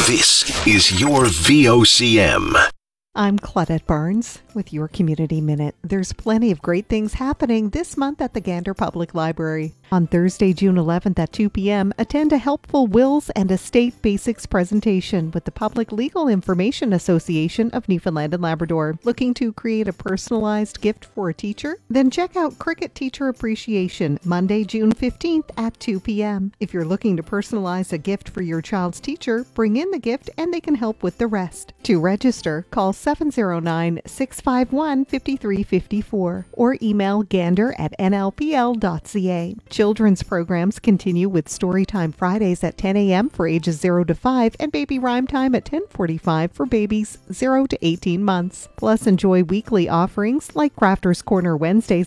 This is your VOCM. I'm Claudette Barnes with your Community Minute. There's plenty of great things happening this month at the Gander Public Library. On Thursday, June 11th at 2 p.m., attend a helpful wills and estate basics presentation with the Public Legal Information Association of Newfoundland and Labrador. Looking to create a personalized gift for a teacher? Then check out Cricket Teacher Appreciation, Monday, June 15th at 2 p.m. If you're looking to personalize a gift for your child's teacher, bring in the gift and they can help with the rest. To register, call 709-651-5354 or email gander@nlpl.ca. Children's programs continue with Storytime Fridays at 10 a.m. for ages 0 to 5 and Baby Rhyme Time at 10:45 for babies 0 to 18 months. Plus, enjoy weekly offerings like Crafters Corner Wednesdays